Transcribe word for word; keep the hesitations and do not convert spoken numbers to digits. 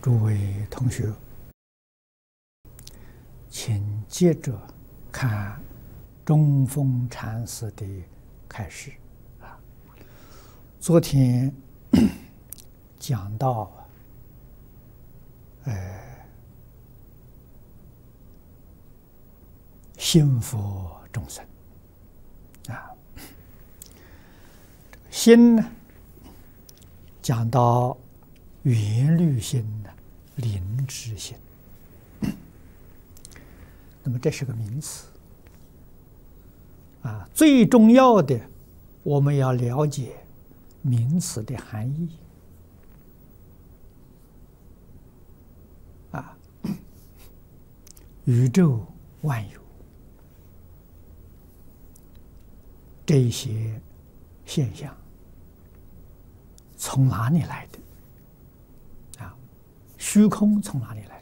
诸位同学，请接着看中峰禅师的开示啊。昨天讲到，呃，心佛众生啊，心呢，讲到缘虑心呢，灵知心。那么这是个名词啊，最重要的，我们要了解名词的含义啊。宇宙万有这些现象从哪里来的啊？虚空从哪里来？